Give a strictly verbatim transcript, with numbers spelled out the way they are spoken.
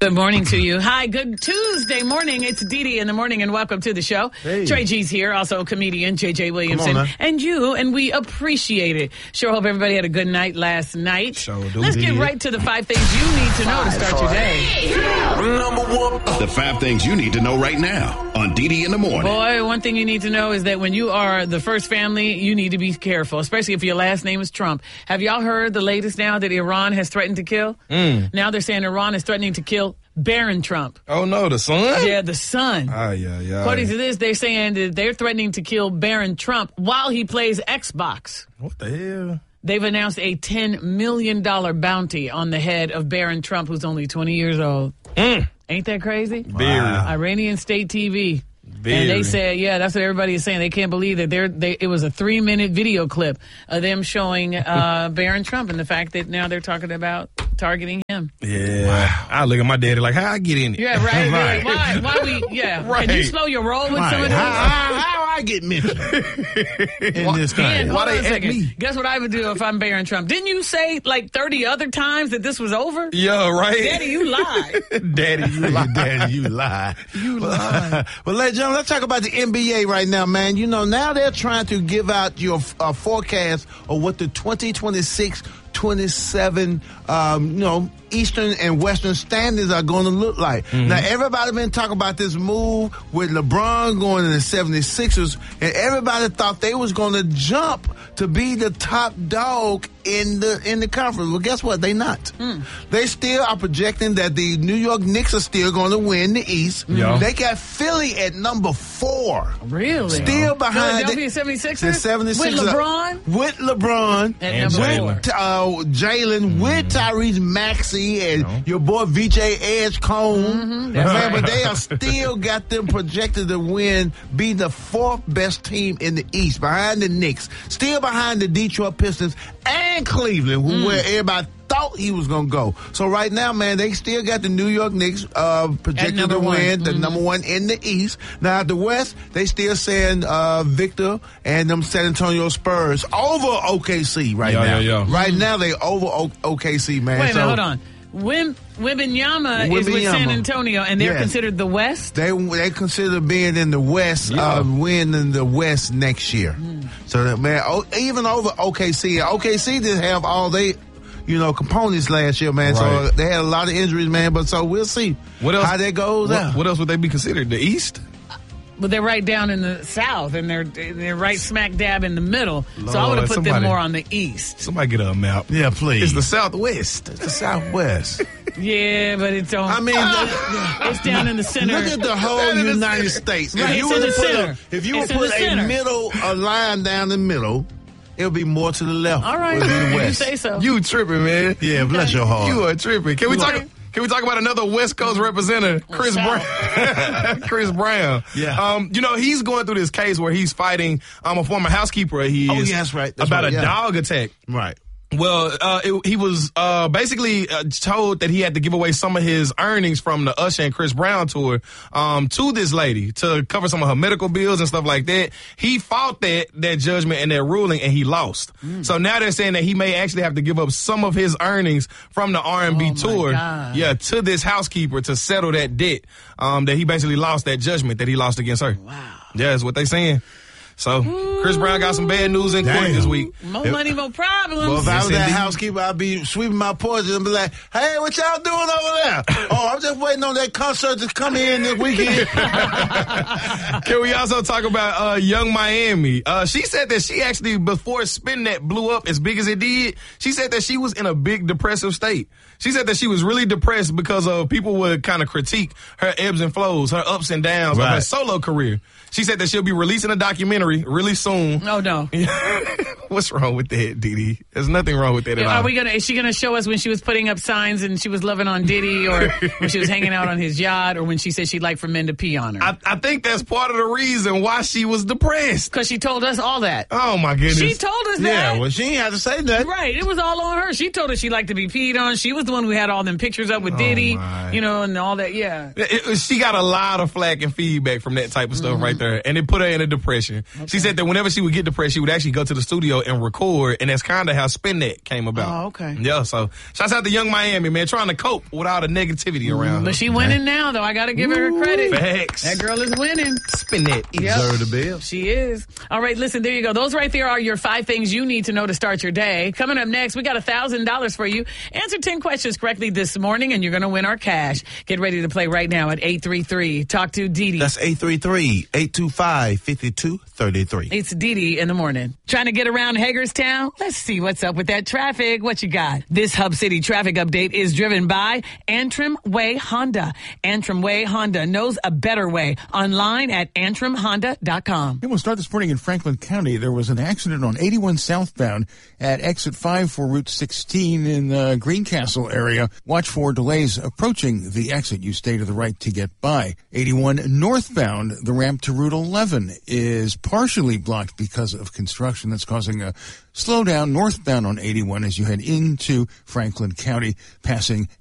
Good morning to you. Hi, good Tuesday morning. It's Dee Dee in the morning, and welcome to the show. Hey. Trey G's here, also comedian J J Williamson, on, and you, and we appreciate it. Sure hope everybody had a good night last night. Sure do. Let's get right to the five things you need to know to start your day. Number one. The five things you need to know right now on Dee Dee in the morning. Boy, one thing you need to know is that when you are the first family, you need to be careful, especially if your last name is Trump. Have y'all heard the latest now that Iran has threatened to kill? Mm. Now they're saying Iran is threatening to kill Barron Trump. Oh, no, the son? Yeah, the son. Ah, yeah, yeah. According to this, they're saying that they're threatening to kill Barron Trump while he plays Xbox. What the hell? They've announced a ten million dollars bounty on the head of Barron Trump, who's only twenty years old. Mm. Ain't that crazy? Very. Iranian state T V. Very. And they said, yeah, that's what everybody is saying. They can't believe that they're, they, it was a three-minute video clip of them showing uh, Barron Trump and the fact that now they're talking about targeting him. Yeah. Wow. I look at my daddy like, how I get in it? Yeah, right. Right. Like, why, why we, yeah. Right. Can you slow your roll with Right. some of this? How, how, how I get mentioned in this Man, thing? hold Why on they a at second. me? Guess what I would do if I'm Barron Trump? Didn't you say like thirty other times that this was over? Yeah, right. Daddy, you lied. Daddy, you lie. Daddy, you lie. You lied. Well, ladies and gentlemen, let's talk about the N B A right now, man. You know, now they're trying to give out your uh, forecast of what the twenty twenty-six twenty-seven, um, you know, Eastern and Western standings are going to look like. Mm-hmm. Now, everybody been talking about this move with LeBron going to the seventy-sixers, and everybody thought they was going to jump to be the top dog in the in the conference. Well, guess what? They not. Mm. They still are projecting that the New York Knicks are still going to win the East. Yeah. They got Philly at number four. Really? Still behind Philadelphia the, seventy-sixers? the seventy-sixers. With LeBron? With LeBron. At And number Jalen. four. Uh, Jalen, with Tyrese Maxey and No. your boy V J Edgecombe. Mm-hmm, that's Man, right. but they are still got them projected to win, be the fourth best team in the East, behind the Knicks, still behind the Detroit Pistons and Cleveland, who, Mm. where everybody thought he was going to go. So right now, man, they still got the New York Knicks uh, projected number to one. win, the Mhm. number one in the East. Now, at the West, they still saying uh, Victor and them San Antonio Spurs over O K C right Yeah, now. yeah, yeah. Right now, they over o- OKC, man. Wait a so minute, hold on. Wim, Wembanyama is with Wembanyama. San Antonio, and they're Yes. considered the West? They they consider being in the West, Yeah. uh, winning the West next year. Mm. So that, man, o- even over O K C, O K C didn't have all they, you know, components last year, man. So Right. they had a lot of injuries, man. But so we'll see What else? how that goes What, out. what else would they be considered? The East? But they're right down in the South, and they're they're right smack dab in the middle. so I Lord, would have put them somebody- more on the East. Somebody get a map. Yeah, please. It's the Southwest. It's the Southwest. Yeah, but it's on. I mean, it's down in the center. look at the whole That is- United States. Right, If you it's in would the put center. a, if you It's would in put the a center. middle, a line down the middle, it'll be more to the left. All right, It'll be the you West. say so. You tripping, man. Yeah, bless your heart. You are tripping. Can we talk? Okay. Can we talk about another West Coast representative, Chris South. Brown? Chris Brown. Yeah. Um, you know, he's going through this case where he's fighting um, a former housekeeper. He Oh, is yeah, that's right. That's about right, a yeah. dog attack. Right. Well, uh, it, he was uh, basically uh, told that he had to give away some of his earnings from the Usher and Chris Brown tour um, to this lady to cover some of her medical bills and stuff like that. He fought that that judgment and that ruling, and he lost. Mm. So now they're saying that he may actually have to give up some of his earnings from the R and B Oh, my tour, God. yeah, to this housekeeper to settle that debt um, that he basically lost, that judgment that he lost against her. Wow. Yeah, that's what they saying. So Chris Brown got some bad news in court Damn. this week. More money, more problems. Well, if I Yes, was that indeed. housekeeper, I'd be sweeping my porch and be like, hey, what y'all doing over there? Oh, I'm just waiting on that concert to come in this weekend. Can we also talk about uh, Young Miami? Uh, she said that she actually, before Spin That blew up as big as it did, she said that she was in a big depressive state. She said that she was really depressed because of people would kind of critique her ebbs and flows, her ups and downs of her Right. solo career. She said that she'll be releasing a documentary really soon. Oh, no. What's wrong with that, Didi? There's nothing wrong with that at all. Are we gonna? Is she gonna show us when she was putting up signs and she was loving on Diddy, or when she was hanging out on his yacht, or when she said she'd like for men to pee on her? I, I think that's part of the reason why she was depressed. Because she told us all that. Oh, my goodness. She told us that. Yeah, well, she ain't have to say that. Right, it was all on her. She told us she liked to be peed on. She was the one who had all them pictures up with Oh, Diddy, my. you know, and all that. Yeah. It- it- she got a lot of flack and feedback from that type of stuff Mm-hmm. right there, and it put her in a depression. Okay. She said that whenever she would get depressed, she would actually go to the studio and record, and that's kind of how Spin That came about. Oh, okay. Yeah, so shouts out to Young Miami, man, trying to cope with all the negativity around her. But she winning now, though. I got to give her her credit. Facts. That girl is winning. Spin That. Yep. Deserve the bill. She is. All right, listen, there you go. Those right there are your five things you need to know to start your day. Coming up next, we got one thousand dollars for you. Answer ten questions correctly this morning, and you're going to win our cash. Get ready to play right now at eight three three. Talk to Dee Dee. That's eight three three, eight two five, five two three three. It's Dee Dee in the morning. Trying to get around Hagerstown? Let's see what's up with that traffic. What you got? This Hub City traffic update is driven by Antrim Way Honda. Antrim Way Honda knows a better way. Online at antrim honda dot com. And we'll start this morning in Franklin County. There was an accident on eighty-one southbound at exit five for Route sixteen in the Greencastle area. Watch for delays approaching the exit. You stay to the right to get by. eighty-one northbound, the ramp to Route eleven is partially blocked because of construction. That's causing a slowdown northbound on eighty-one as you head into Franklin County, passing